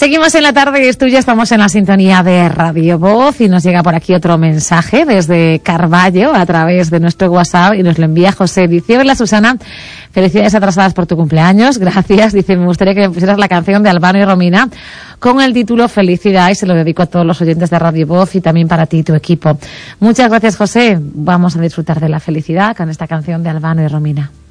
Seguimos en la tarde y es tuya, estamos en la sintonía de Radio Voz y nos llega por aquí otro mensaje desde Carballo a través de nuestro WhatsApp y nos lo envía José. Dice: hola Susana, felicidades atrasadas por tu cumpleaños, gracias. Dice: me gustaría que me pusieras la canción de Albano y Romina con el título Felicidad, y se lo dedico a todos los oyentes de Radio Voz y también para ti y tu equipo. Muchas gracias, José. Vamos a disfrutar de la felicidad con esta canción de Albano y Romina.